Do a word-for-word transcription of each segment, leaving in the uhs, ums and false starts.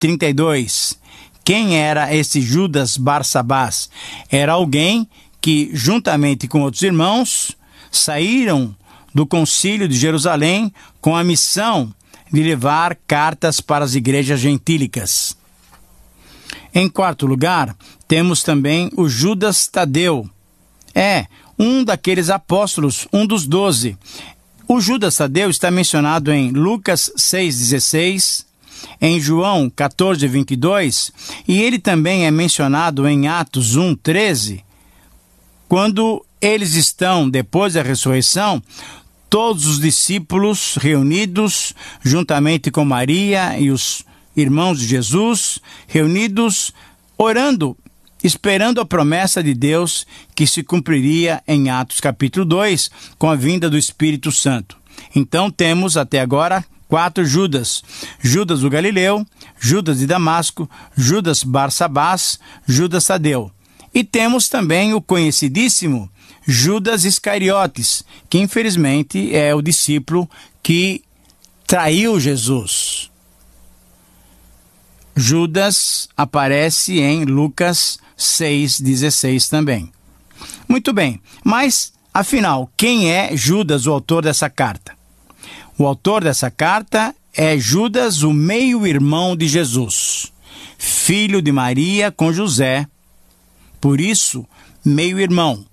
trinta e dois. Quem era esse Judas Barsabás? Era alguém que, juntamente com outros irmãos, saíram do concílio de Jerusalém com a missão de levar cartas para as igrejas gentílicas. Em quarto lugar, temos também o Judas Tadeu. É um daqueles apóstolos, um dos doze. O Judas Tadeu está mencionado em Lucas seis, dezesseis, em João quatorze, vinte e dois, e ele também é mencionado em Atos um, treze, quando eles estão, depois da ressurreição, todos os discípulos reunidos, juntamente com Maria e os irmãos de Jesus, reunidos, orando, esperando a promessa de Deus que se cumpriria em Atos capítulo dois, com a vinda do Espírito Santo. Então temos até agora quatro Judas: Judas o Galileu, Judas de Damasco, Judas Barsabás, Judas Tadeu. E temos também o conhecidíssimo Judas Iscariotes, que infelizmente é o discípulo que traiu Jesus. Judas aparece em Lucas seis, dezesseis também. Muito bem, mas afinal, quem é Judas, o autor dessa carta? O autor dessa carta é Judas, o meio-irmão de Jesus, filho de Maria com José, por isso, meio-irmão.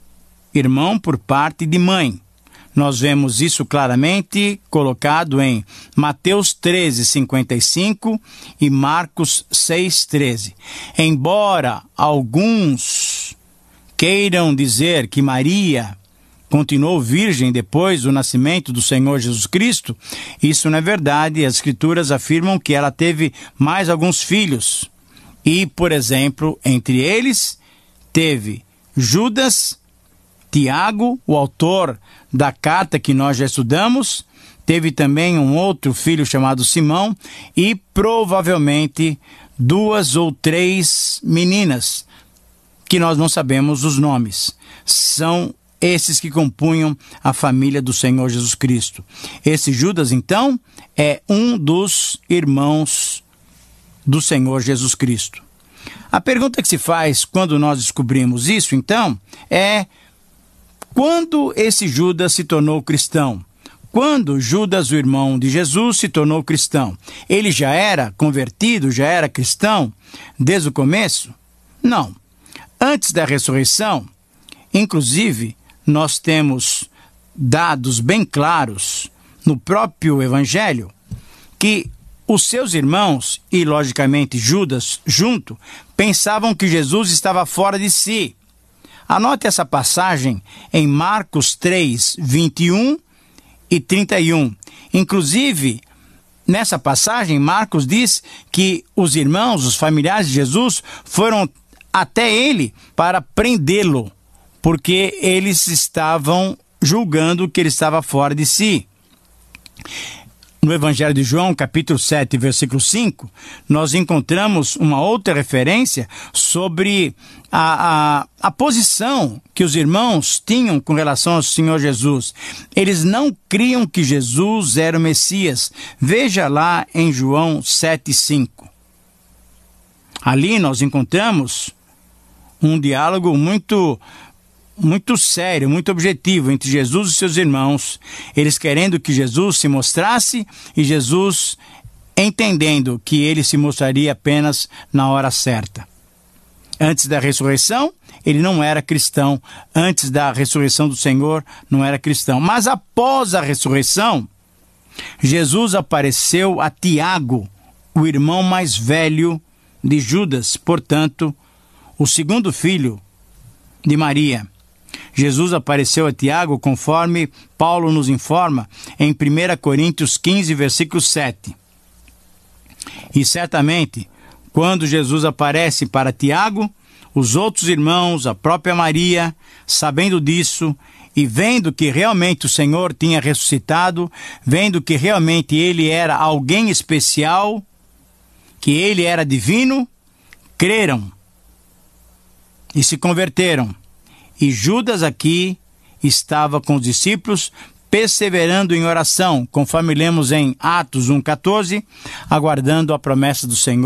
Irmão por parte de mãe. Nós vemos isso claramente colocado em Mateus treze, cinquenta e cinco e Marcos seis, treze. Embora alguns queiram dizer que Maria continuou virgem depois do nascimento do Senhor Jesus Cristo, isso não é verdade. As Escrituras afirmam que ela teve mais alguns filhos. E, por exemplo, entre eles, teve Judas, Tiago, o autor da carta que nós já estudamos, teve também um outro filho chamado Simão e provavelmente duas ou três meninas, que nós não sabemos os nomes. São esses que compunham a família do Senhor Jesus Cristo. Esse Judas, então, é um dos irmãos do Senhor Jesus Cristo. A pergunta que se faz quando nós descobrimos isso, então, é: quando esse Judas se tornou cristão? Quando Judas, o irmão de Jesus, se tornou cristão? Ele já era convertido, já era cristão desde o começo? Não. Antes da ressurreição, inclusive, nós temos dados bem claros no próprio Evangelho que os seus irmãos, e logicamente Judas junto, pensavam que Jesus estava fora de si. Anote essa passagem em Marcos três, vinte e um e trinta e um. Inclusive, nessa passagem, Marcos diz que os irmãos, os familiares de Jesus, foram até ele para prendê-lo, porque eles estavam julgando que ele estava fora de si. No Evangelho de João, capítulo sete, versículo cinco, nós encontramos uma outra referência sobre a, a, a posição que os irmãos tinham com relação ao Senhor Jesus. Eles não criam que Jesus era o Messias. Veja lá em João sete, cinco. Ali nós encontramos um diálogo muito... muito sério, muito objetivo entre Jesus e seus irmãos, eles querendo que Jesus se mostrasse e Jesus entendendo que ele se mostraria apenas na hora certa. Antes da ressurreição, ele não era cristão. Antes da ressurreição do Senhor, não era cristão. Mas após a ressurreição, Jesus apareceu a Tiago, o irmão mais velho de Judas, portanto, o segundo filho de Maria. Jesus apareceu a Tiago, conforme Paulo nos informa em primeira Coríntios quinze, versículo sete. E certamente, quando Jesus aparece para Tiago, os outros irmãos, a própria Maria, sabendo disso e vendo que realmente o Senhor tinha ressuscitado, vendo que realmente ele era alguém especial, que ele era divino, creram e se converteram. E Judas aqui estava com os discípulos perseverando em oração, conforme lemos em Atos um, quatorze, aguardando a promessa do Senhor